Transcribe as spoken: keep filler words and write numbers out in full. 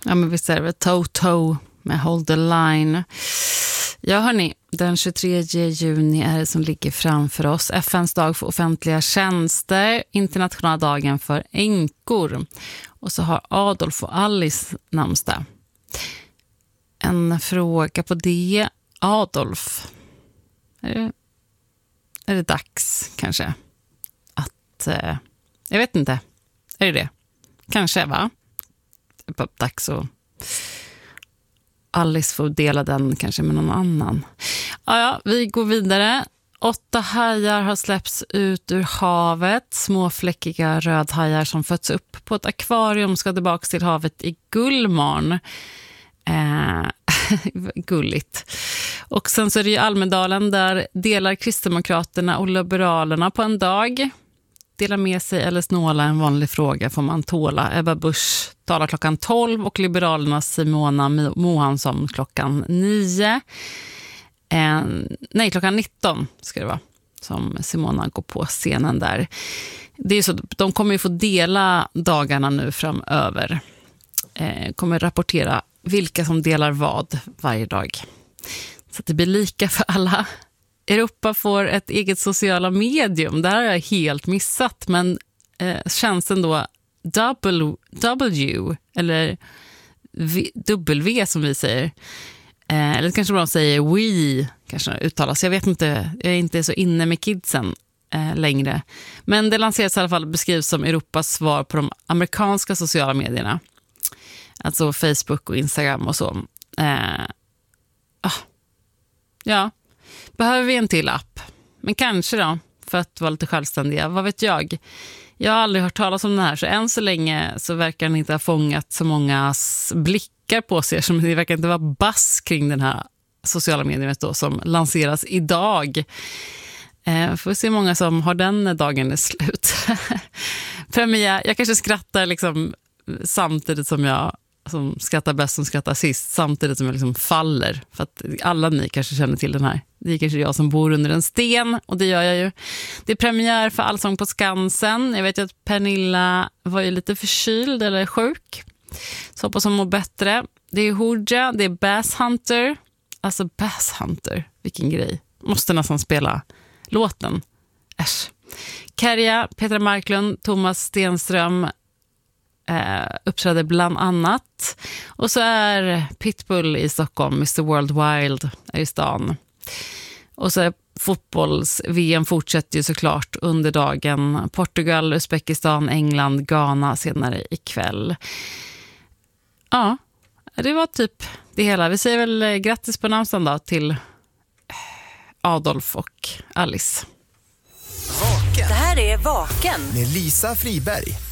Ja, men visst är det Toto med Hold the Line. Ja, hörni, den tjugotredje juni är det som ligger framför oss. F N:s dag för offentliga tjänster, internationella dagen för änkor. Och så har Adolf och Alice namnsdag. En fråga på det. Adolf, är det, är det dags kanske att, eh, jag vet inte, är det det? Kanske, va? Det är dags att Alice får dela den kanske med någon annan. Ja, ja, vi går vidare. Åtta hajar har släppts ut ur havet. Små fläckiga rödhajar som fötts upp på ett akvarium ska tillbaka till havet i Gullmarn. Eh, gulligt. Och sen så är det ju Almedalen, där delar Kristdemokraterna och Liberalerna på en dag. Dela med sig eller snåla, en vanlig fråga får man tåla. Ebba Busch talar klockan tolv och Liberalernas Simona Mohansson klockan nio. Eh, nej, klockan nitton ska det vara som Simona går på scenen där. Det är så, de kommer ju få dela dagarna nu framöver. Eh, kommer rapportera vilka som delar vad varje dag. Så att det blir lika för alla. Europa får ett eget sociala medium. Det här har jag helt missat. Men eh, tjänsten då W, W eller v, W som vi säger. Eh, eller kanske de säger We kanske uttalas. Jag vet inte, jag är inte så inne med kidsen eh, längre. Men det lanseras i alla fall, beskrivs som Europas svar på de amerikanska sociala medierna. Alltså Facebook och Instagram och så. Eh, ah, ja. Behöver vi en till app? Men kanske då, för att vara lite självständiga. Vad vet jag? Jag har aldrig hört talas om den här, så än så länge så verkar den inte ha fångat så många blickar på sig. Som det verkar inte vara bass kring den här sociala mediet då, som lanseras idag. Eh, får se många som har den dagen är slut. Premiär, jag kanske skrattar liksom samtidigt som jag som skrattar bäst som skrattar sist, samtidigt som jag liksom faller, för att alla ni kanske känner till den här. Det är kanske jag som bor under en sten, och det gör jag ju. Det är premiär för Allsång på Skansen. Jag vet ju att Pernilla var ju lite förkyld eller sjuk, så hoppas hon mår bättre. Det är Hooja, det är Bass Hunter. Alltså Bass Hunter, vilken grej. Måste nästan spela låten. Äsch. Kärja, Petra Marklund, Thomas Stenström Uh, uppträder bland annat. Och så är Pitbull i Stockholm, mister Worldwide är i stan. Och så är fotbolls-V M fortsätter ju såklart under dagen. Portugal, Uzbekistan, England, Ghana senare ikväll. Ja, det var typ det hela. Vi säger väl grattis på namnsdagen då till Adolf och Alice. Vaken. Det här är Vaken med Lisa Friberg.